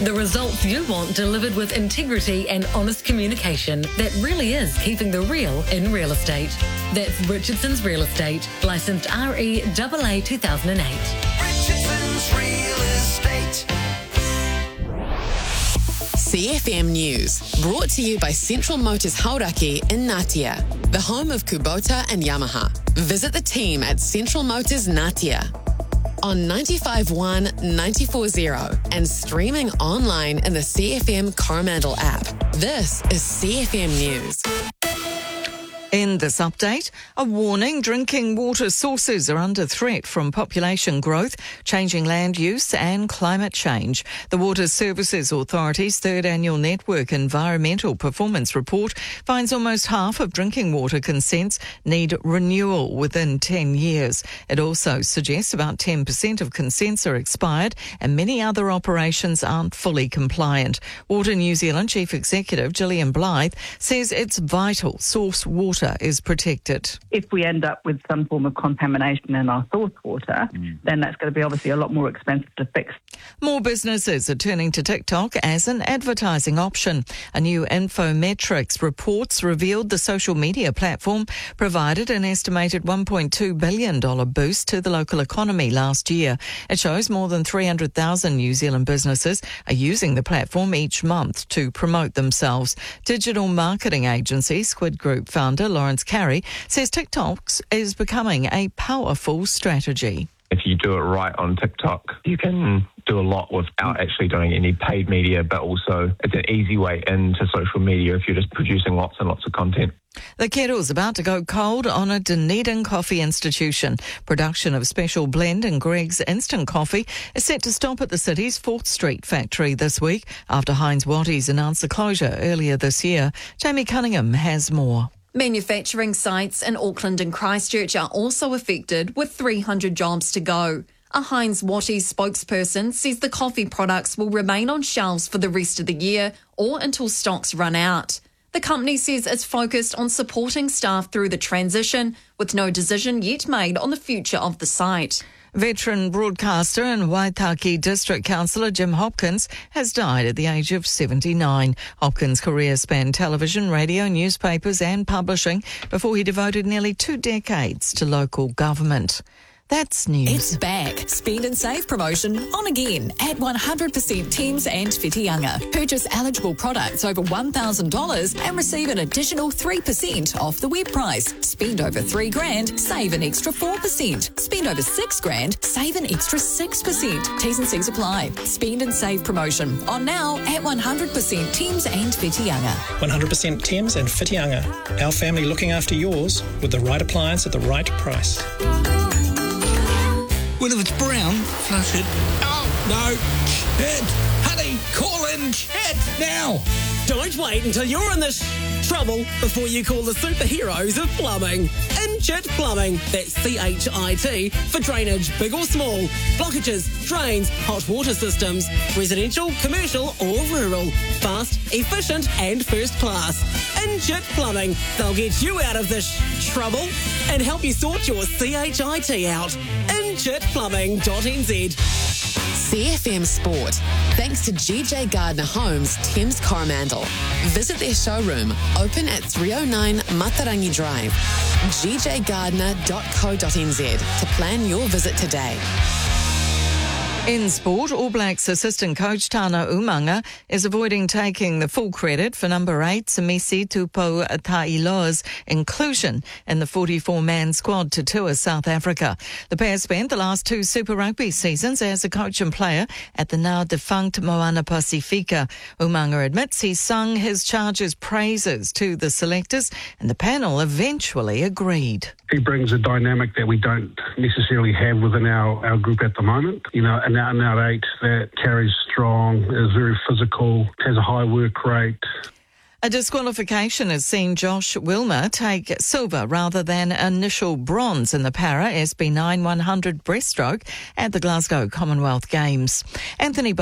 The results you want delivered with integrity and honest communication that really is keeping the real in real estate. That's Richardson's Real Estate, licensed REAA 2008. Richardson's Real Estate. CFM News, brought to you by Central Motors Hauraki in Ngatea, the home of Kubota and Yamaha. Visit the team at Central Motors Ngatea on 95.1, 94.0 and streaming online in the CFM Coromandel app. This is CFM News. In this update, a warning: drinking water sources are under threat from population growth, changing land use and climate change. The Water Services Authority's third annual Network Environmental Performance Report finds almost half of drinking water consents need renewal within 10 years. It also suggests about 10% of consents are expired and many other operations aren't fully compliant. Water New Zealand Chief Executive Gillian Blythe says it's vital source water is protected. If we end up with some form of contamination in our source water, then that's going to be obviously a lot more expensive to fix. More businesses are turning to TikTok as an advertising option. A new Infometrics reports revealed the social media platform provided an estimated $1.2 billion boost to the local economy last year. It shows more than 300,000 New Zealand businesses are using the platform each month to promote themselves. Digital marketing agency Squid Group founder Lawrence Carey says TikTok is becoming a powerful strategy. If you do it right on TikTok, you can do a lot without actually doing any paid media, but also it's an easy way into social media if you're just producing lots and lots of content. The kettle's about to go cold on a Dunedin coffee institution. Production of Special Blend and Greg's Instant Coffee is set to stop at the city's 4th Street factory this week after Heinz Watties announced the closure earlier this year. Jamie Cunningham has more. Manufacturing sites in Auckland and Christchurch are also affected, with 300 jobs to go. A Heinz Watties spokesperson says the coffee products will remain on shelves for the rest of the year or until stocks run out. The company says it's focused on supporting staff through the transition, with no decision yet made on the future of the site. Veteran broadcaster and Waitaki District Councillor Jim Hopkins has died at the age of 79. Hopkins' career spanned television, radio, newspapers and publishing before he devoted nearly 2 decades to local government. That's news. It's back. Spend and save promotion on again at 100% Thames and Whitianga. Purchase eligible products over $1,000 and receive an additional 3% off the web price. Spend over $3,000, save an extra 4%. Spend over $6,000, save an extra 6%. T's and C's apply. Spend and save promotion on now at 100% Thames and Whitianga. 100% Thames and Whitianga. Our family looking after yours with the right appliance at the right price. Well, if it's brown, flush it. Oh, no. Kit! Honey, call in Kit now! Don't wait until you're in this trouble before you call the superheroes of plumbing. Inchit Plumbing, that's CHIT, for drainage, big or small, blockages, drains, hot water systems, residential, commercial or rural. Fast, efficient and first class. Inchit Plumbing, they'll get you out of this trouble and help you sort your CHIT out. InchitPlumbing.nz. CFM Sport, thanks to GJ Gardner Homes, Thames Coromandel. Visit their showroom, open at 309 Matarangi Drive. gjgardner.co.nz to plan your visit today. In sport, All Blacks assistant coach Tana Umanga is avoiding taking the full credit for number 8 Semisi Tupo Tailoa's inclusion in the 44-man squad to tour South Africa. The pair spent the last 2 Super Rugby seasons as a coach and player at the now defunct Moana Pacifica. Umanga admits he sung his charge's praises to the selectors and the panel eventually agreed. He brings a dynamic that we don't necessarily have within our group at the moment. You know, an out-and-out 8 that carries strong, is very physical, has a high work rate. A disqualification has seen Josh Wilmer take silver rather than initial bronze in the para SB9 100 breaststroke at the Glasgow Commonwealth Games. Anthony